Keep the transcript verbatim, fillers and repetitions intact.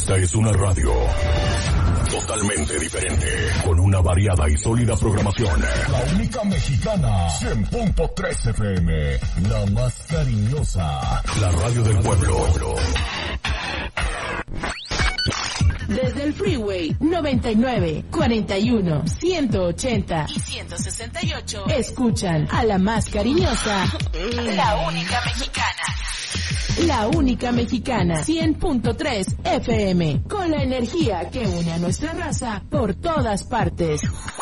Esta es una radio totalmente diferente, con una variada y sólida programación. La única mexicana, cien punto tres F M, la más cariñosa. La radio del pueblo. Desde el Freeway noventa y nueve, cuarenta y uno, ciento ochenta y ciento sesenta y ocho, escuchan a la más cariñosa, la única mexicana. La única mexicana, cien punto tres F M, con la energía que une a nuestra raza por todas partes.